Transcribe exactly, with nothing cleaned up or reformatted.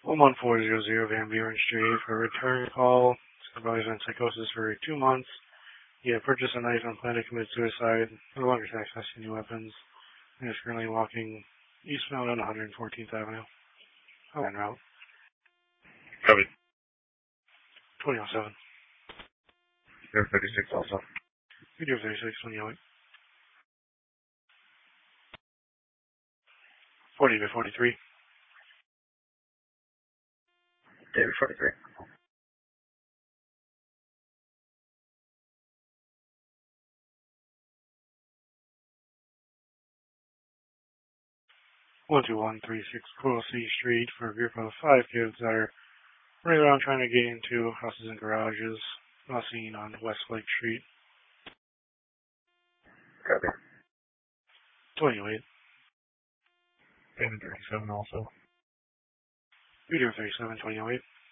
one one four zero zero Van Buren Street for a return call. Supervised on psychosis for two months. He had purchased a knife and planned to commit suicide. No longer access to any weapons. He is currently walking eastbound on one hundred fourteenth Avenue. Oh, en route. Copy. twenty oh seven. zero thirty-six also. Video thirty-six, twenty oh eight. forty to forty-three. David forty-three. one two one three six Coral Sea Street for a group of five kids that are running around trying to get into houses and garages. Not seen on West Lake Street. Copy. twenty oh eight. David thirty-seven also. Video thirty-seven, twenty oh eight.